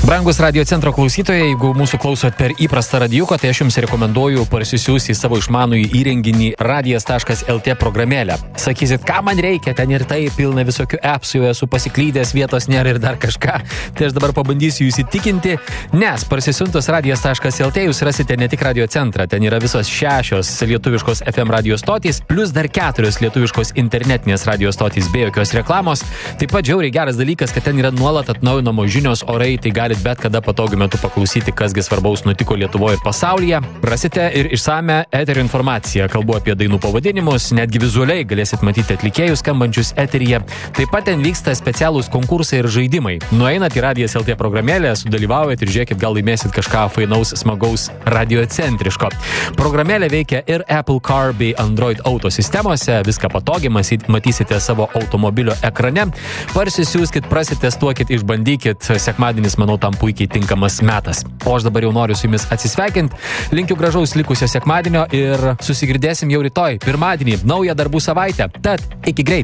Brangus Radio centro klausytojai, jeigu mūsų klausot per įprastą radijuką, tai aš jums rekomenduoju parsisiųsti į savo išmanųjį įrenginį radijas.lt programėlę. Sakysit, ką man reikia, ten ir tai pilna visokių appsų, esu pasiklydęs, vietos nėra ir dar kažką. Tai aš dabar pabandysiu jūs įtikinti, nes parsisiuntus radijas.lt jūs rasite ne tik radio centrą, ten yra visos 6 lietuviškos FM radio stotys, plus dar 4 lietuviškos internetinės radio stotys be jokios reklamos. Taip pat žiauriai geras dalykas, kad ten yra nuolat atnaujinamos žinios, orai, tai galite bet kada patogiu metu paklausyti, kasgi svarbaus nutiko Lietuvoje ir pasaulyje. Rasite ir išsame eterio informaciją. Kalbu apie dainų pavadinimus, netgi vizualiai galėsit matyti atlikėjus skambančius eteryje. Taip pat ten vyksta specialūs konkursai ir žaidimai. Nueinat į Radijas LT programėlę, sudalyvaujat ir žiūrėkit, gal laimėsit kažką fainaus, smagaus, radiocentriško. Programėlė veikia ir Apple Car bei Android Auto sistemose. Viską patogiai matysite savo automobilio ekrane. Parsisiųskit, prasitestuokit, išbandykit. Sekmadienis, manau, tam puikiai tinkamas metas. O aš dabar jau noriu su jumis atsisveikinti. Linkiu gražaus likusio sekmadienio ir susigirdėsim jau rytoj, pirmadienį, naują darbų savaitę. Tad iki greit.